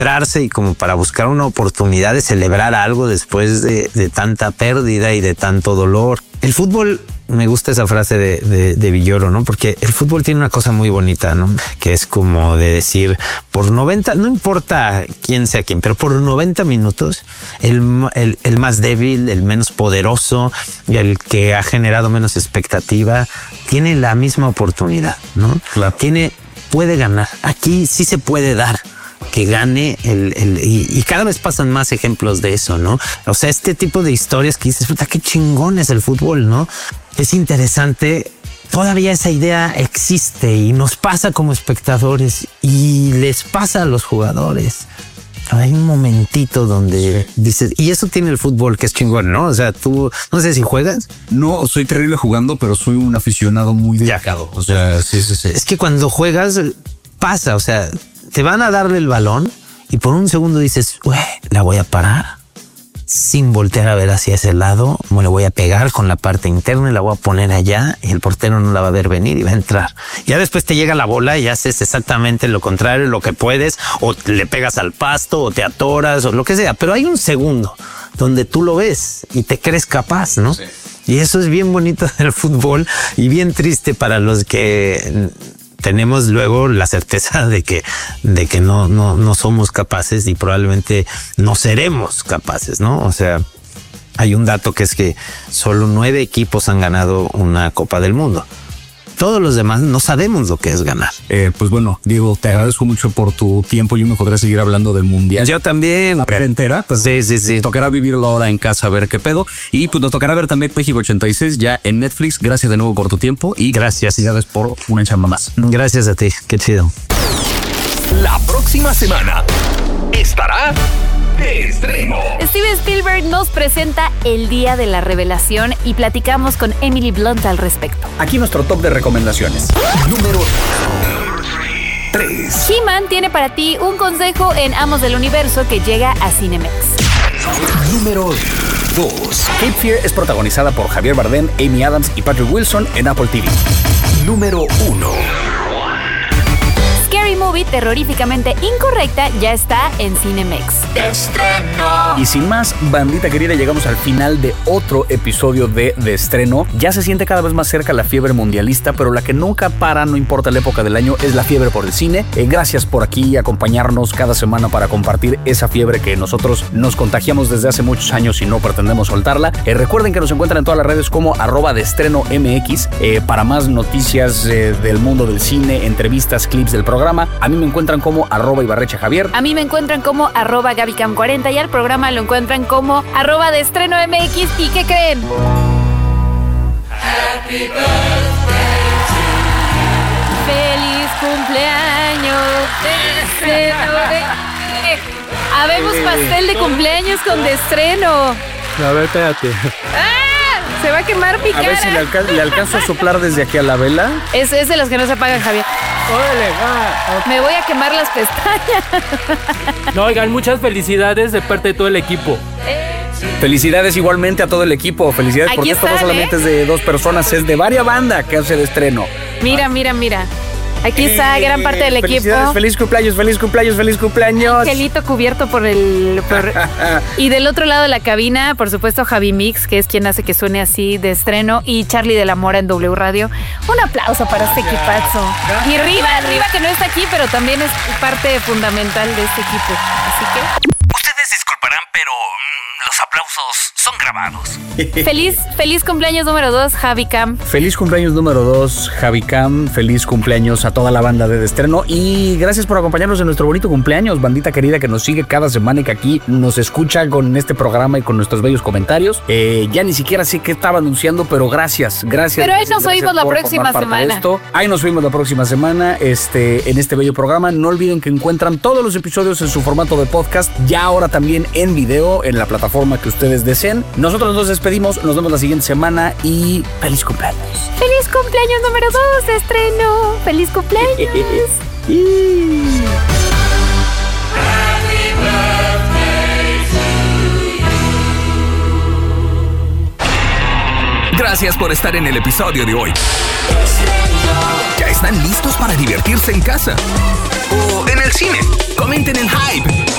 y como para buscar una oportunidad de celebrar algo después de tanta pérdida y de tanto dolor. El fútbol, me gusta esa frase de Villoro, ¿no? Porque el fútbol tiene una cosa muy bonita, ¿no? Que es como de decir, por 90, no importa quién sea quién, pero por 90 minutos, el más débil, el menos poderoso y el que ha generado menos expectativa, tiene la misma oportunidad, ¿no? Claro. Puede ganar. Aquí sí se puede dar que gane y cada vez pasan más ejemplos de eso, ¿no? O sea, este tipo de historias que dices, puta, qué chingón es el fútbol, ¿no? Es interesante. Todavía esa idea existe y nos pasa como espectadores y les pasa a los jugadores. Hay un momentito donde dices, y eso tiene el fútbol que es chingón, ¿no? O sea, tú, no sé si juegas. No, soy terrible jugando, pero soy un aficionado muy dedicado. O sea, sí. Es que cuando juegas pasa, o sea, te van a darle el balón y por un segundo dices, la voy a parar sin voltear a ver hacia ese lado, me le voy a pegar con la parte interna y la voy a poner allá y el portero no la va a ver venir y va a entrar. Ya después te llega la bola y haces exactamente lo contrario, lo que puedes, o le pegas al pasto o te atoras o lo que sea, pero hay un segundo donde tú lo ves y te crees capaz, ¿no? Sí. Y eso es bien bonito del fútbol y bien triste para los que tenemos luego la certeza de que no somos capaces y probablemente no seremos capaces, ¿no? O sea, hay un dato que es que solo 9 equipos han ganado una Copa del Mundo. Todos los demás no sabemos lo que es ganar. Pues bueno, Diego, te agradezco mucho por tu tiempo. Yo me podré seguir hablando del Mundial. Yo también. La entera. Pues sí. Tocará vivirlo ahora en casa, a ver qué pedo. Y pues nos tocará ver también México 86 ya en Netflix. Gracias de nuevo por tu tiempo y gracias por una chamba más. Gracias a ti. Qué chido. La próxima semana estará de estreno. Steven Spielberg nos presenta El Día de la Revelación y platicamos con Emily Blunt al respecto. Aquí nuestro top de recomendaciones. Número 3. He-Man tiene para ti un consejo en Amos del Universo que llega a Cinemex. Número 2. Cape Fear es protagonizada por Javier Bardem, Amy Adams y Patrick Wilson en Apple TV. Número 1. Scary Movie terroríficamente incorrecta ya está en Cinemex. Estreno. Y sin más, bandita querida, llegamos al final de otro episodio de Estreno. Ya se siente cada vez más cerca la fiebre mundialista, pero la que nunca para, no importa la época del año, es la fiebre por el cine. Gracias por aquí acompañarnos cada semana para compartir esa fiebre que nosotros nos contagiamos desde hace muchos años y no pretendemos soltarla. Recuerden que nos encuentran en todas las redes como @deestrenomx para más noticias del mundo del cine, entrevistas, clips del programa. A mí me encuentran como @ibarrechajavier. A mí me encuentran como @gabicam40 y al programa lo encuentran como @deestrenomx. ¿Y qué creen? Happy birthday to you. ¡Feliz cumpleaños! Habemos pastel de cumpleaños con De Estreno. A ver, espérate. Se va a quemar mi cara. A ver si le alcanzo a soplar desde aquí a la vela. Es de los que no se apagan, Javier. ¡Órale, va! Me voy a quemar las pestañas. No, oigan, muchas felicidades de parte de todo el equipo. Felicidades igualmente a todo el equipo. Felicidades Aquí porque esto no están, solamente es de 2 personas, es de varias bandas que hace De Estreno. Mira. Aquí está gran parte del equipo. Feliz cumpleaños. Angelito cubierto por y del otro lado de la cabina, por supuesto, Javi Mix, que es quien hace que suene así De Estreno, y Charlie de la Mora en W Radio. Un aplauso para este equipazo. Y Riva, que no está aquí, pero también es parte fundamental de este equipo. Así que... Ustedes disculparán, pero los aplausos son grabados. Feliz cumpleaños número 2, Javi Cam. Feliz cumpleaños número 2, Javi Cam. Feliz cumpleaños a toda la banda de Estreno. Y gracias por acompañarnos en nuestro bonito cumpleaños, bandita querida que nos sigue cada semana y que aquí nos escucha con este programa y con nuestros bellos comentarios. Ya ni siquiera sé qué estaba anunciando, pero gracias. Pero ahí nos oímos la próxima semana. Ahí nos oímos la próxima semana en este bello programa. No olviden que encuentran todos los episodios en su formato de podcast, ya ahora también en video, en la plataforma que ustedes deseen. Nosotros nos despedimos, nos vemos la siguiente semana y feliz cumpleaños. Feliz cumpleaños número 2 de Estreno. Feliz cumpleaños. Gracias por estar en el episodio de hoy. ¿Ya están listos para divertirse en casa? ¿O en el del cine. Comenten en Hype